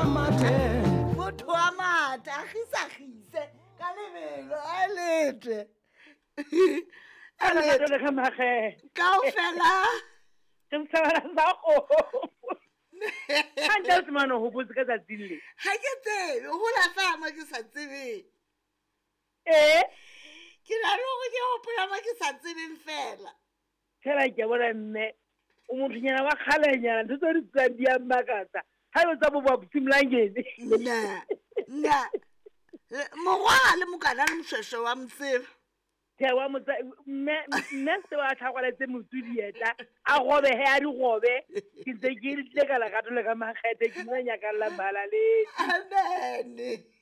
motho wa mathe a gisagise ka lebelo a lete kaofela ha ke tsebe go la fama ke sa tsebeng ke na le go ke gopola ma ke sa tsebeng fela tshela ke bona mme o mothonyana wa kgalenyana ntho tse di tsang di a mmakatsa ha e tsa bo ba botsimlangene nna mogwa le mokana le moshweshwe wa mtseba wa mme se wa tlhagoletse motsodieta a gobe he a di gobe ke ntse ke le ka lagato le ka makgethe ke nna nyaka lla mbala le amen